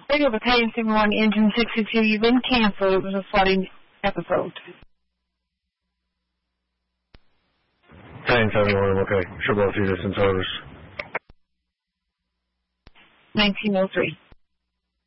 Radio Battalion 71, Engine 62, you've been canceled. It was a flooding episode. Battalion 71, okay. Triple F, distant service. 1903.